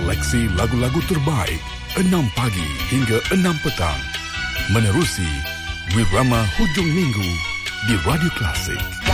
seleksi lagu-lagu terbaik 6 pagi hingga 6 petang. Menerusi Wirama Hujung Minggu di Radio Klasik.